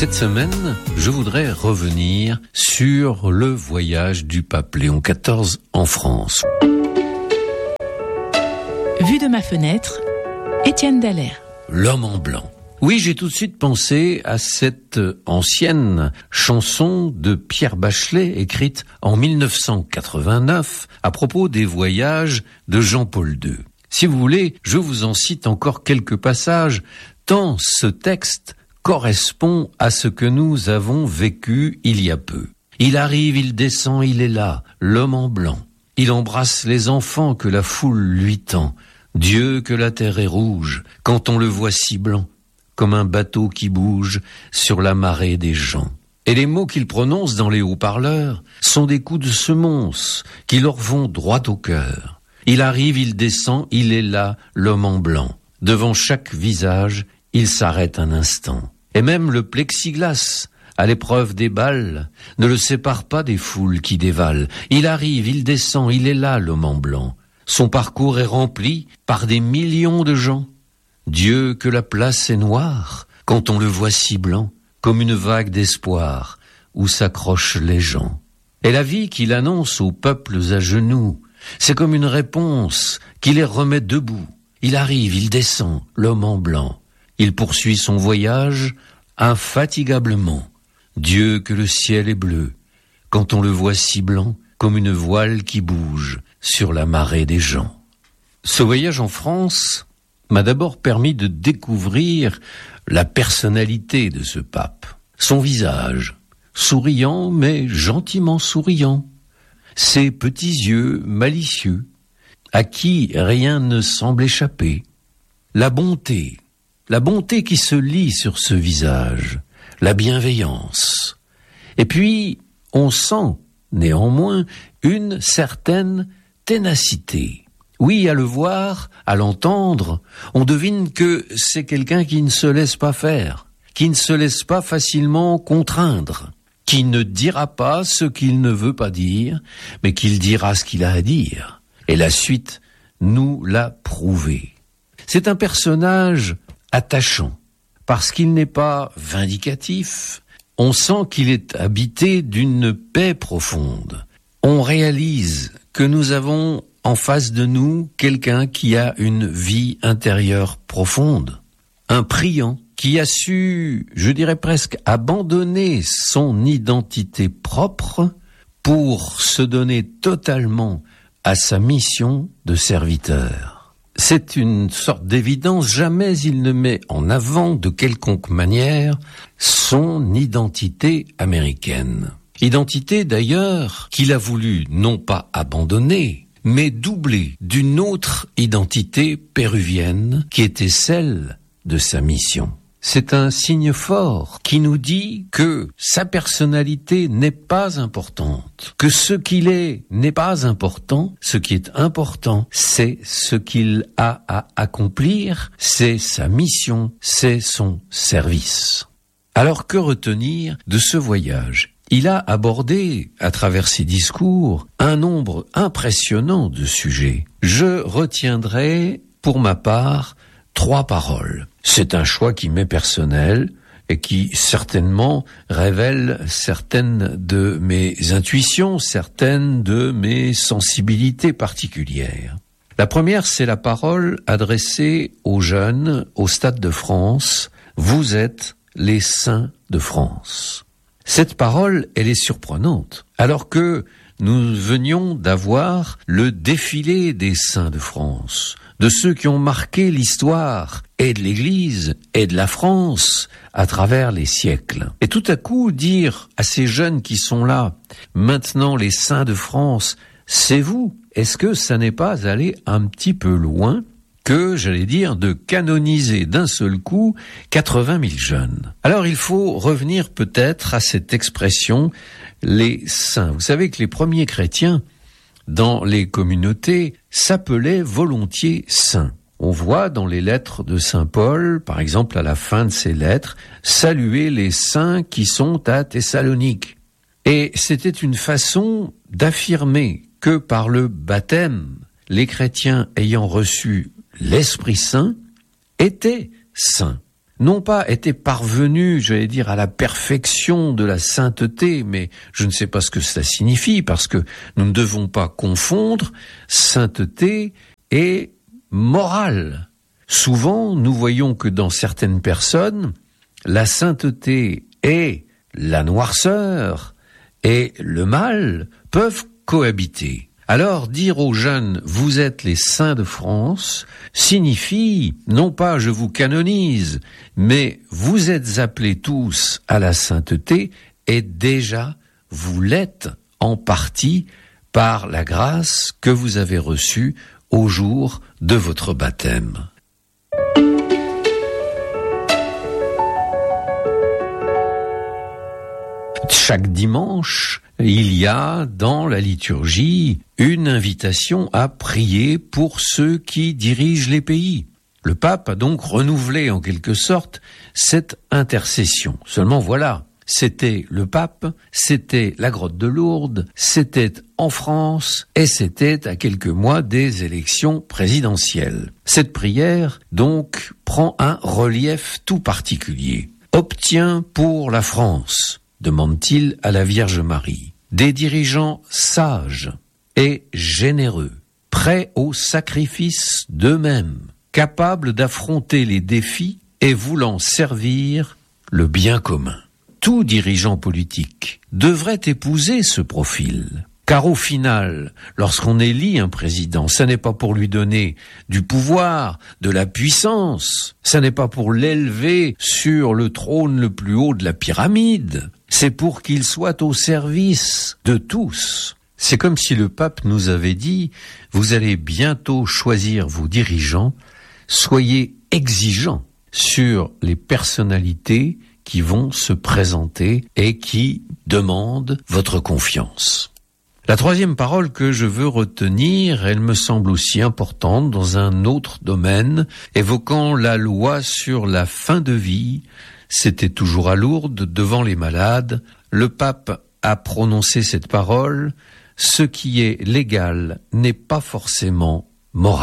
Cette semaine, je voudrais revenir sur le voyage du pape Léon XIV en France. Vue de ma fenêtre, Étienne Dallaire. L'homme en blanc. Oui, j'ai tout de suite pensé à cette ancienne chanson de Pierre Bachelet, écrite en 1989, à propos des voyages de Jean-Paul II. Si vous voulez, je vous en cite encore quelques passages, tant ce texte correspond à ce que nous avons vécu il y a peu. Il arrive, il descend, il est là, l'homme en blanc. Il embrasse les enfants que la foule lui tend. Dieu que la terre est rouge, quand on le voit si blanc, comme un bateau qui bouge sur la marée des gens. Et les mots qu'il prononce dans les haut-parleurs sont des coups de semonce qui leur vont droit au cœur. Il arrive, il descend, il est là, l'homme en blanc. Devant chaque visage, il s'arrête un instant. Et même le plexiglas, à l'épreuve des balles, ne le sépare pas des foules qui dévalent. Il arrive, il descend, il est là, l'homme en blanc. Son parcours est rempli par des millions de gens. Dieu que la place est noire, quand on le voit si blanc, comme une vague d'espoir, où s'accrochent les gens. Et la vie qu'il annonce aux peuples à genoux, c'est comme une réponse qui les remet debout. Il arrive, il descend, l'homme en blanc. Il poursuit son voyage infatigablement. Dieu que le ciel est bleu, quand on le voit si blanc, comme une voile qui bouge sur la marée des gens. Ce voyage en France m'a d'abord permis de découvrir la personnalité de ce pape. Son visage, souriant mais gentiment souriant. Ses petits yeux malicieux, à qui rien ne semble échapper. La bonté qui se lit sur ce visage, la bienveillance. Et puis, on sent, néanmoins, une certaine ténacité. Oui, à le voir, à l'entendre, on devine que c'est quelqu'un qui ne se laisse pas faire, qui ne se laisse pas facilement contraindre, qui ne dira pas ce qu'il ne veut pas dire, mais qu'il dira ce qu'il a à dire. Et la suite nous l'a prouvé. C'est un personnage attachant, parce qu'il n'est pas vindicatif. On sent qu'il est habité d'une paix profonde. On réalise que nous avons en face de nous quelqu'un qui a une vie intérieure profonde, un priant qui a su, je dirais presque, abandonner son identité propre pour se donner totalement à sa mission de serviteur. C'est une sorte d'évidence, jamais il ne met en avant de quelconque manière son identité américaine. Identité d'ailleurs qu'il a voulu non pas abandonner, mais doubler d'une autre identité péruvienne qui était celle de sa mission. C'est un signe fort qui nous dit que sa personnalité n'est pas importante, que ce qu'il est n'est pas important. Ce qui est important, c'est ce qu'il a à accomplir, c'est sa mission, c'est son service. Alors que retenir de ce voyage ? Il a abordé, à travers ses discours, un nombre impressionnant de sujets. Je retiendrai, pour ma part, 3 paroles. C'est un choix qui m'est personnel et qui certainement révèle certaines de mes intuitions, certaines de mes sensibilités particulières. La première, c'est la parole adressée aux jeunes au Stade de France. Vous êtes les saints de France. Cette parole, elle est surprenante, alors que nous venions d'avoir le défilé des saints de France, de ceux qui ont marqué l'histoire et de l'Église et de la France à travers les siècles. Et tout à coup, dire à ces jeunes qui sont là, maintenant les saints de France, c'est vous, est-ce que ça n'est pas aller un petit peu loin que, j'allais dire, de canoniser d'un seul coup 80 000 jeunes? Alors il faut revenir peut-être à cette expression, les saints. Vous savez que les premiers chrétiens, dans les communautés, s'appelaient volontiers saints. On voit dans les lettres de saint Paul, par exemple à la fin de ses lettres, saluer les saints qui sont à Thessalonique. Et c'était une façon d'affirmer que par le baptême, les chrétiens ayant reçu l'Esprit Saint étaient saints. n'ont pas été parvenus, j'allais dire, à la perfection de la sainteté, mais je ne sais pas ce que cela signifie, parce que nous ne devons pas confondre sainteté et morale. Souvent, nous voyons que dans certaines personnes, la sainteté et la noirceur et le mal peuvent cohabiter. Alors, dire aux jeunes « vous êtes les saints de France » signifie, non pas « je vous canonise », mais « vous êtes appelés tous à la sainteté » et déjà vous l'êtes en partie par la grâce que vous avez reçue au jour de votre baptême. Chaque dimanche, il y a dans la liturgie une invitation à prier pour ceux qui dirigent les pays. Le pape a donc renouvelé en quelque sorte cette intercession. Seulement voilà, c'était le pape, c'était la grotte de Lourdes, c'était en France et c'était à quelques mois des élections présidentielles. Cette prière donc prend un relief tout particulier. Obtiens pour la France, demande-t-il à la Vierge Marie, des dirigeants sages et généreux, prêts au sacrifice d'eux-mêmes, capables d'affronter les défis et voulant servir le bien commun. Tout dirigeant politique devrait épouser ce profil, car au final, lorsqu'on élit un président, ça n'est pas pour lui donner du pouvoir, de la puissance, ça n'est pas pour l'élever sur le trône le plus haut de la pyramide, c'est pour qu'il soit au service de tous. C'est comme si le pape nous avait dit « Vous allez bientôt choisir vos dirigeants, soyez exigeants sur les personnalités qui vont se présenter et qui demandent votre confiance. » La troisième parole que je veux retenir, elle me semble aussi importante dans un autre domaine, évoquant la loi sur la fin de vie. C'était toujours à Lourdes, devant les malades. Le pape a prononcé cette parole, « Ce qui est légal n'est pas forcément moral ».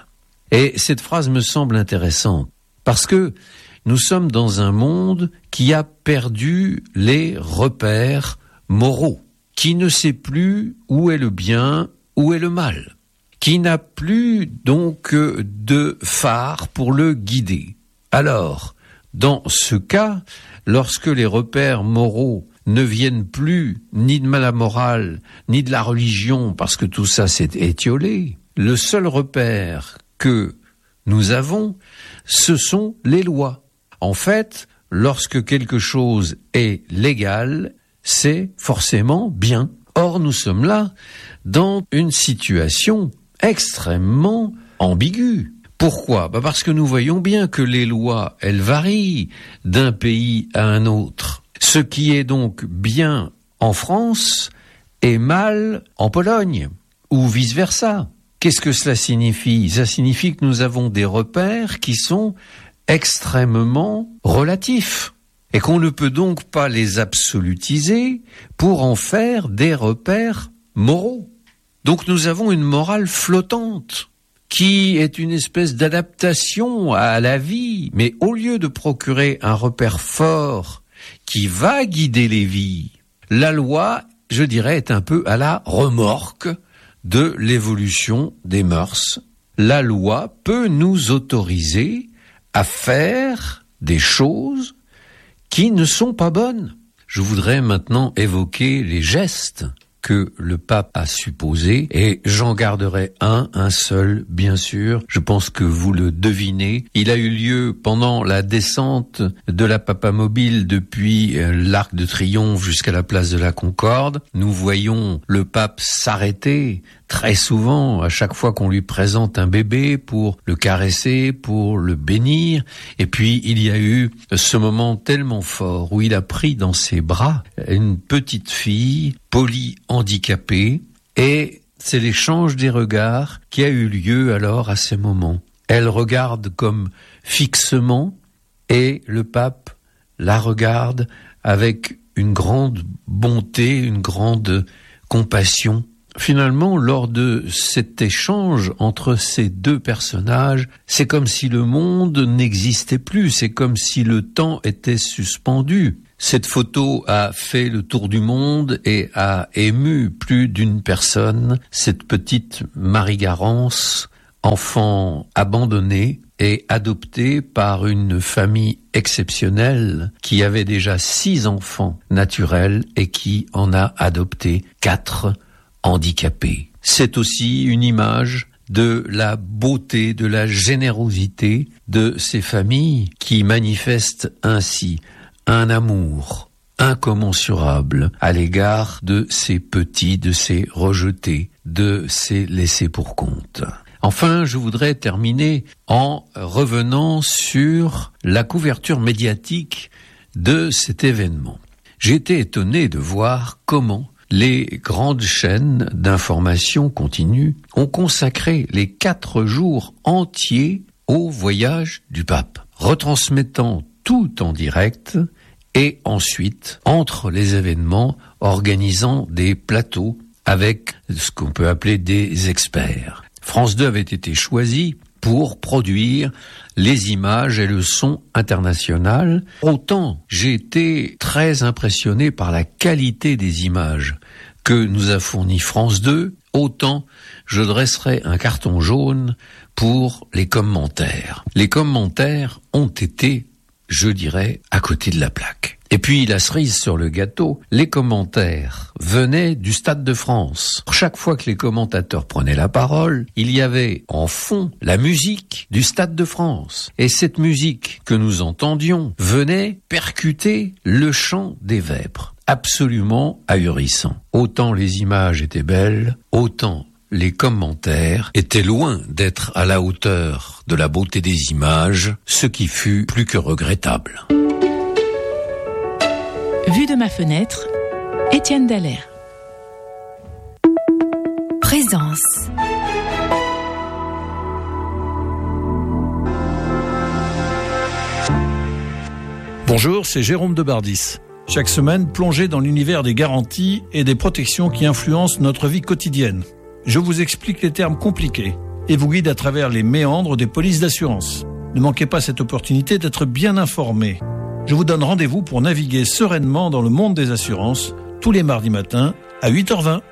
Et cette phrase me semble intéressante, parce que nous sommes dans un monde qui a perdu les repères moraux, qui ne sait plus où est le bien, où est le mal, qui n'a plus donc de phare pour le guider. Alors, dans ce cas, lorsque les repères moraux ne viennent plus ni de la morale, ni de la religion, parce que tout ça s'est étiolé, le seul repère que nous avons, ce sont les lois. En fait, lorsque quelque chose est légal, c'est forcément bien. Or, nous sommes là dans une situation extrêmement ambiguë. Pourquoi ? Parce que nous voyons bien que les lois, elles varient d'un pays à un autre. Ce qui est donc bien en France est mal en Pologne, ou vice-versa. Qu'est-ce que cela signifie ? Ça signifie que nous avons des repères qui sont extrêmement relatifs et qu'on ne peut donc pas les absolutiser pour en faire des repères moraux. Donc nous avons une morale flottante qui est une espèce d'adaptation à la vie, mais au lieu de procurer un repère fort qui va guider les vies, la loi, je dirais, est un peu à la remorque de l'évolution des mœurs. La loi peut nous autoriser à faire des choses qui ne sont pas bonnes. Je voudrais maintenant évoquer les gestes que le pape a supposés, et j'en garderai un seul, bien sûr. Je pense que vous le devinez. Il a eu lieu pendant la descente de la Papamobile depuis l'Arc de Triomphe jusqu'à la place de la Concorde. Nous voyons le pape s'arrêter très souvent, à chaque fois qu'on lui présente un bébé, pour le caresser, pour le bénir. Et puis, il y a eu ce moment tellement fort où il a pris dans ses bras une petite fille polyhandicapée, et c'est l'échange des regards qui a eu lieu alors à ce moment. Elle regarde comme fixement, et le pape la regarde avec une grande bonté, une grande compassion. Finalement, lors de cet échange entre ces deux personnages, c'est comme si le monde n'existait plus, c'est comme si le temps était suspendu. Cette photo a fait le tour du monde et a ému plus d'une personne. Cette petite Marie Garance, enfant abandonnée et adoptée par une famille exceptionnelle qui avait déjà 6 enfants naturels et qui en a adopté 4 handicapés. C'est aussi une image de la beauté, de la générosité de ces familles qui manifestent ainsi un amour incommensurable à l'égard de ces petits, de ces rejetés, de ces laissés pour compte. Enfin, je voudrais terminer en revenant sur la couverture médiatique de cet événement. J'ai été étonné de voir comment les grandes chaînes d'information continue ont consacré les 4 jours entiers au voyage du pape, retransmettant tout en direct et ensuite, entre les événements, organisant des plateaux avec ce qu'on peut appeler des experts. France 2 avait été choisi pour produire les images et le son international. Autant j'ai été très impressionné par la qualité des images que nous a fourni France 2, autant je dresserai un carton jaune pour les commentaires. Les commentaires ont été, je dirais, à côté de la plaque. Et puis la cerise sur le gâteau, les commentaires venaient du Stade de France. Chaque fois que les commentateurs prenaient la parole, il y avait en fond la musique du Stade de France. Et cette musique que nous entendions venait percuter le chant des vêpres. Absolument ahurissant. Autant les images étaient belles, autant les commentaires étaient loin d'être à la hauteur de la beauté des images, ce qui fut plus que regrettable. Vue de ma fenêtre, Étienne Dallaire. Présence. Bonjour, c'est Jérôme Debardis. Chaque semaine, plongez dans l'univers des garanties et des protections qui influencent notre vie quotidienne. Je vous explique les termes compliqués et vous guide à travers les méandres des polices d'assurance. Ne manquez pas cette opportunité d'être bien informé. Je vous donne rendez-vous pour naviguer sereinement dans le monde des assurances tous les mardis matins à 8h20.